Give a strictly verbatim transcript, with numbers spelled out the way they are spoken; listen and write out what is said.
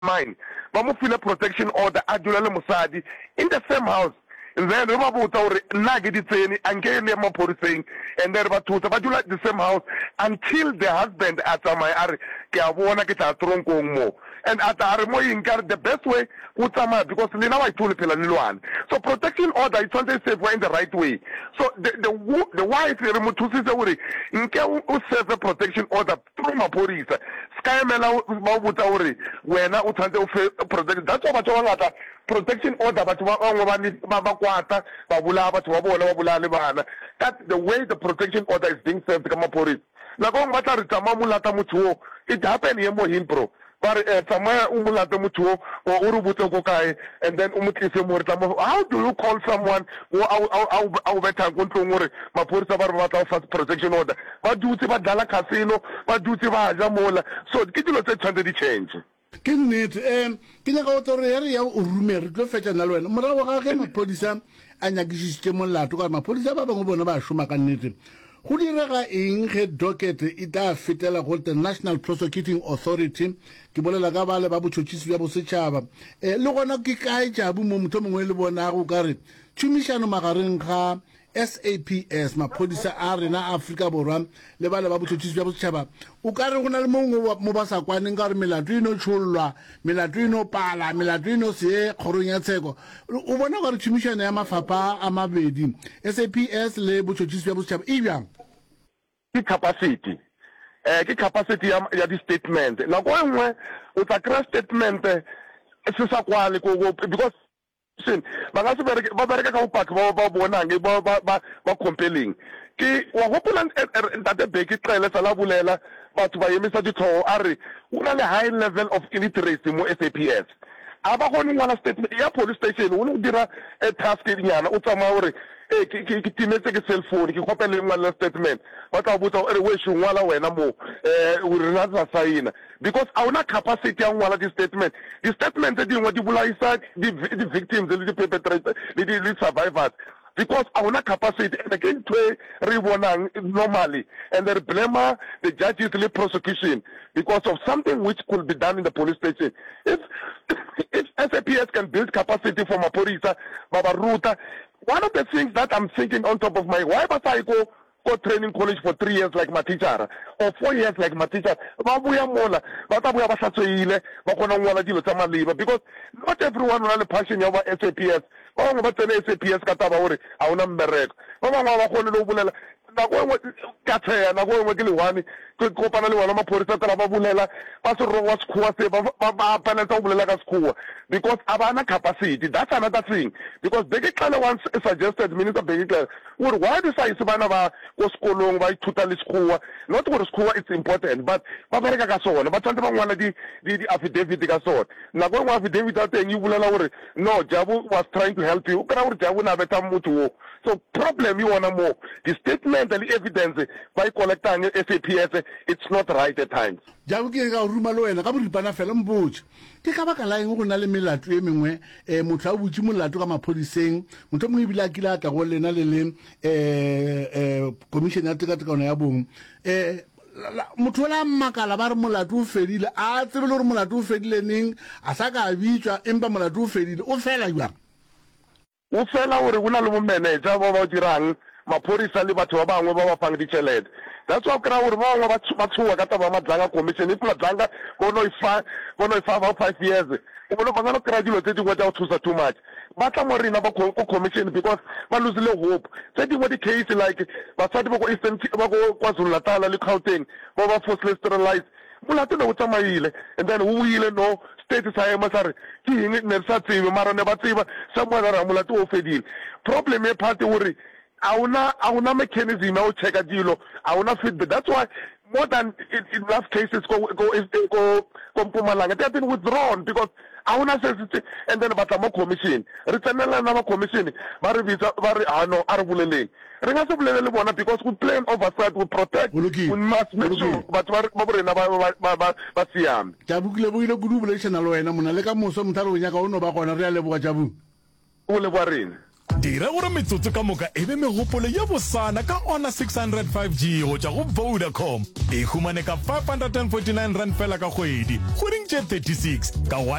mine ba mo file protection order a dula le mosadi in the same house. Then re ba botsa hore nna ke ditseni anke le maporiseng, and then ba thusa ba dula the same house until the husband at my are ke a bona ke tla tronkong mo, and at are mo inkar the best way o tsamaya because le na wa itule phela le lwana. So protection order is something safe in the right way. So the the the wife re mo thusitse hore nke o serve protection order through maporisa ska emela ba botsa hore wena o tshwantse o protect. That's why batho ba ngata protection order batho ba bangwe ba ba kwata ba bula batho ba bona ba bula le bana. That's the way the protection order is being served ka maporisa. La go ngata re tsama mulata motho it happen here mo himpro but tsama o mulata motho o o re botse go kae, and then o motlise mo re tsama. How do you call someone o a a beta go ntlong gore maporisa ba re batla fast protection order ba dutse ba dala casino ba dutse ba ja mola? So ke dilo tse tshwantse di change. Ke nnete em ke ne go tsore re ya o rume re tlo fetsa na le wena morago ga ge mapodisa a nyagisitse molato ka mapodisa ba bangwe bona ba shuma ka nnete. Go direga eng ge docket e tla fetela go the National Prosecuting Authority ke bolela ka bale ba botšhotšhisi bja bosetšhaba eh le gona ke kae jabu mo motho mongwe le bona go ka re tšhomišano magareng ga S A P S maphodisa a rena Afrika Borwa le bale ba botšhotšhisi bja bosetšhaba o ka re go na le mongwe mo ba sa kwaneng ka re melato ino tshollwa melato ino pala melato ino se kgorong ya tsheko o bona gore tšhomišano ya mafapha a mabedi S A P S le botšhotšhisi bja bosetšhaba e bjang ke capacity eh ke capacity ya ya di statement la go nngwe o tla crash statement se sa kwale go because sin ba ga se bereke ba bereke ka upaka ba ba bona nge ba ba ba compelling ke wa hopola ntate beke xele sa la bulela batho ba yemisa ditho are una le high level of illiteracy mo S A P S aba go nngwe na statement ya police station o no dira a task nyana o tsama hore e ke ke timetse ke cell phone ke kopela ngwana statement ba tla botsa ere we shungwala wena mo eh o rena tsa sign because awuna capacity ya ngwala di statement di statement di ngwa di bulaisa di victims le di perpetrators le di survivors because awuna capacity and again to re normally and they blame the judges the prosecution because of something which could be done in the police station. If if S A P S can build capacity for maporisa baba ruta, one of the things that I'm thinking on top of my why must I go go training college for three years like my teacher or four years like my teacher ba buya mola ba ta buya ba tsatsile ba kona ngwala dilo tsa maleba because not everyone will have passion ya ba S A P S ba ngwe ba tsene S A P S ka taba hore a una mbereko ba bangwe ba kgone lo bulela na go ngwe ka tsaya na go ngwe ke le one ke kopana le wana maphorisa tla ba bulela ba se ro wa skhuwa se ba ba pana tsa bulela ka skhuwa because abana capacity. That's another thing because Begekele once suggested Minister Begekele would why do say bana ba go skolong ba ithuta le skhuwa not go skhuwa it's important but ba bereka ka sona ba tsantse ba ngwana di di affidavit ka sona na go ngwa affidavit a teng e bulela hore no Jabu was trying to help you kana hore Jabu na beta motho so problem you wanna more the statement and the evidence by collecting S A P S it's not right at times. Jabu ke ga ruma lo wena ka boripana fela mbotse ke ka baka la eng go na le melato e mengwe eh motho a butse molato ka maphodiseng motho mo ibila kila ka go lena le le eh eh commission ya tekatekano ya bong eh motho la makala ba re molato o fedile a tsebe le re molato o fedile ning a sa ka bitswa empa molato o fedile o fela jwa o fela hore una le mo manager ba ba dirang maphorisa le batho ba bangwe ba ba fang ditšhelete. That's why kra hore ba bangwe ba tshuwa ka taba madlanga commission e pula dlanga go no ifa go no ifa about five years o bona ba ngana kra dilo tse dingwe tsa go thusa too much ba tla mo rena ba go commission because ba lose le hope tse dingwe di case like basadi ba go Eastern ba go KwaZulu Natal le Gauteng ba ba forced sterilized molato no tsamaile and then who ile no state sa ema sare ke eng ne sa tsebe mara ne ba tseba somewhere ra molato o fedile problem e party hore awuna awuna mechanism ya o checka dilo awuna feedback. That's why more than in, in last cases go go go go Mpumalanga they have been withdrawn because awuna sensitive and then batla mo commission re tsenela na mo commission ba re bitsa ba re ano a re buleleng re nga se bulele le bona because we plan oversight we protect we must make sure but ba ba rena ba ba ba ba siame. Jabu ke le bo ile go dubulation na lo wena mona le ka moso mthalo nya ka o no ba gona re a leboga Jabu o le bwa rena. dira gore metsotso ka moka e be megopolo ya bosana ka ona six hundred five G go tša go Vodacom e humane ka five hundred forty-nine rand fela ka kgwedi kgoding tše thirty-six ka